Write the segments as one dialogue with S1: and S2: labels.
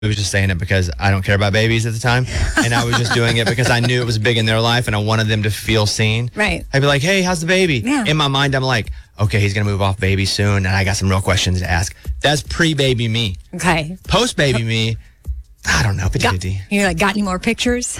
S1: was just saying it because I don't care about babies at the time. And I was just doing it because I knew it was big in their life and I wanted them to feel seen.
S2: Right.
S1: I'd be like, hey, how's the baby?
S2: Yeah.
S1: In my mind, I'm like, okay, he's going to move off baby soon. And I got some real questions to ask. That's pre-baby me.
S2: Okay.
S1: Post-baby me, I don't know, 50-50.
S2: You're like, got any more pictures?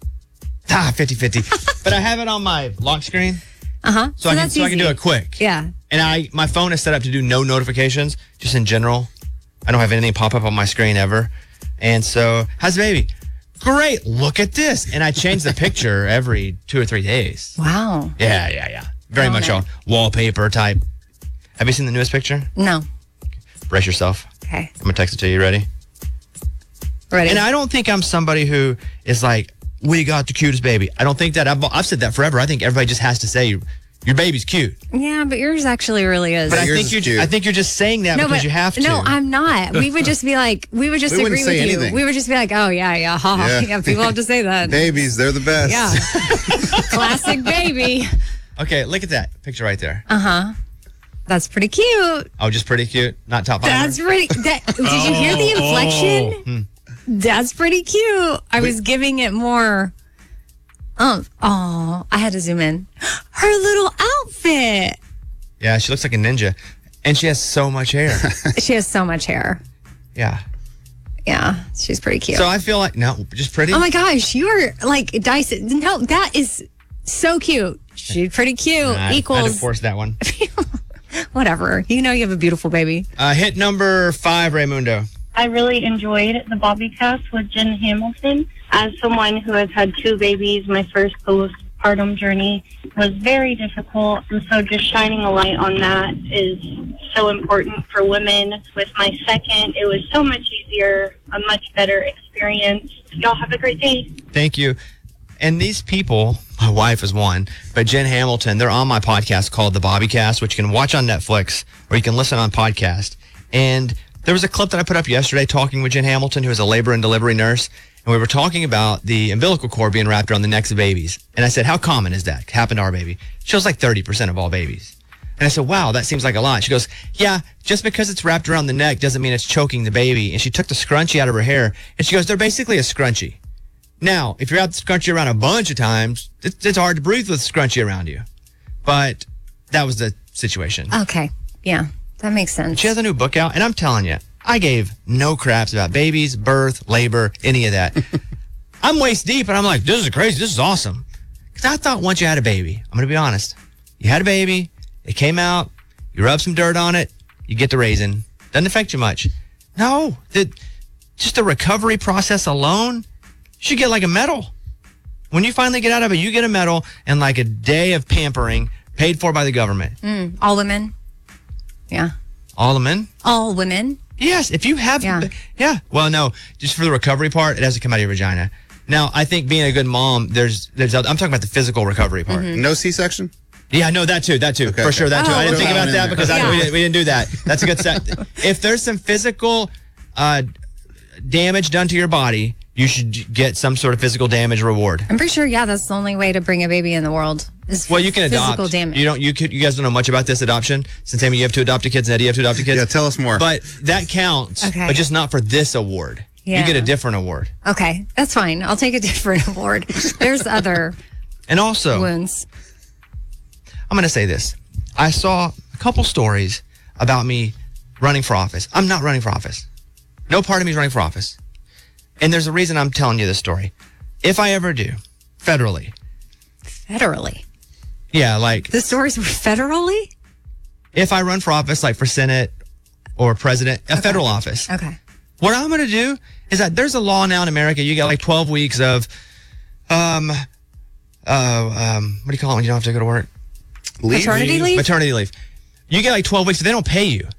S1: 50-50. But I have it on my lock screen.
S2: Uh-huh.
S1: So I can do it quick.
S2: Yeah.
S1: And my phone is set up to do no notifications, just in general. I don't have anything pop up on my screen ever. And so, how's the baby? Great. Look at this. And I change the picture every 2 or 3 days.
S2: Wow.
S1: Yeah. Very much a wallpaper type. Have you seen the newest picture?
S2: No.
S1: Brace yourself.
S2: Okay.
S1: I'm going to text it to you. Ready?
S2: Ready.
S1: And I don't think I'm somebody who is like, we got the cutest baby. I don't think that. I've said that forever. I think everybody just has to say, your baby's cute.
S2: Yeah, but yours actually really is.
S1: But I think you're just saying that because you have to.
S2: No, I'm not. We would just be like, we would just agree with you.
S3: Anything.
S2: We would just be like, oh, yeah, ha, ha. Yeah, people have to say that.
S3: Babies, they're the best.
S2: Yeah. Classic baby.
S1: Okay, look at that picture right there.
S2: Uh-huh. That's pretty cute.
S1: Oh, just pretty cute? Not top 5?
S2: That's pretty. Did you hear the inflection? That's pretty cute. I was giving it more. I had to zoom in. Her little outfit.
S1: Yeah, she looks like a ninja. And she has so much hair.
S2: She has so much hair.
S1: Yeah.
S2: Yeah, she's pretty cute.
S1: So I feel like, no, just pretty.
S2: Oh my gosh, you are like Dyson. No, that is so cute. She's pretty cute. Equals.
S1: I had to force that one.
S2: Whatever. You know you have a beautiful baby.
S1: Hit number 5, Raymundo.
S4: I really enjoyed the Bobby cast with Jen Hamilton. As someone who has had 2 babies, my first postpartum journey was very difficult. And so just shining a light on that is so important for women. With my second, it was so much easier, a much better experience. Y'all have a great day.
S1: Thank you. And these people, my wife is one, but Jen Hamilton, they're on my podcast called The Bobby Cast, which you can watch on Netflix or you can listen on podcast. And there was a clip that I put up yesterday talking with Jen Hamilton, who is a labor and delivery nurse. And we were talking about the umbilical cord being wrapped around the necks of babies. And I said, how common is that? Happened to our baby. She was like 30% of all babies. And I said, wow, that seems like a lot. She goes, yeah, just because it's wrapped around the neck doesn't mean it's choking the baby. And she took the scrunchie out of her hair. And she goes, they're basically a scrunchie. Now, if you're out the scrunchie around a bunch of times, it's hard to breathe with a scrunchie around you. But that was the situation.
S2: Okay. Yeah, that makes sense.
S1: She has a new book out, and I'm telling you, I gave no craps about babies, birth, labor, any of that. I'm waist deep, and I'm like, this is crazy. This is awesome. Because I thought once you had a baby, I'm going to be honest, you had a baby, it came out, you rub some dirt on it, you get the raisin. Doesn't affect you much. No, just the recovery process alone, you should get like a medal. When you finally get out of it, you get a medal and like a day of pampering paid for by the government.
S2: All women? Yeah.
S1: All the men?
S2: All women?
S1: Yes, if you have, yeah. Well, no, just for the recovery part, it has to come out of your vagina. Now, I think being a good mom, there's I'm talking about the physical recovery part.
S3: No C-section?
S1: Yeah, no, that too,
S3: Okay,
S1: for sure, that too. I didn't think about that because we didn't do that. That's a good set. If there's some physical damage done to your body, you should get some sort of physical damage reward.
S2: I'm pretty sure, that's the only way to bring a baby in the world.
S1: Well, you can adopt.
S2: Physical damage.
S1: You guys don't know much about this adoption. Since Amy, you have 2 adopted kids, and Eddie, you have 2 adopted kids.
S3: Yeah, tell us more.
S1: But that counts, but just not for this award.
S2: Yeah.
S1: You get a different award.
S2: Okay, that's fine. I'll take a different award. There's other
S1: and also
S2: wounds.
S1: I'm going to say this. I saw a couple stories about me running for office. I'm not running for office. No part of me is running for office. And there's a reason I'm telling you this story. If I ever do, federally.
S2: Federally?
S1: Yeah, like...
S2: The stories were federally?
S1: If I run for office, like for Senate or president, a federal office.
S2: Okay.
S1: What I'm going to do is that there's a law now in America. You get like 12 weeks of, what do you call it when you don't have to go to work?
S2: Maternity leave?
S1: Maternity leave. You get like 12 weeks, but they don't pay you.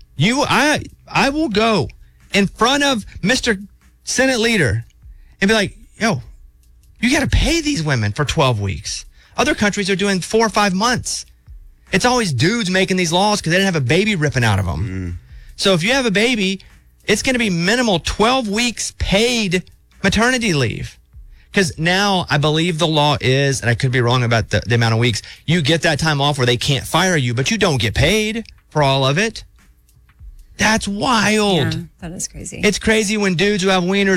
S1: I will go in front of Mr. Senate leader and be like, yo, you got to pay these women for 12 weeks. Other countries are doing 4 or 5 months. It's always dudes making these laws because they didn't have a baby ripping out of them. So if you have a baby, it's going to be minimal 12 weeks paid maternity leave. Because now I believe the law is, and I could be wrong about the amount of weeks, you get that time off where they can't fire you, but you don't get paid for all of it. That's wild.
S2: Yeah, that is crazy.
S1: It's crazy when dudes who have wieners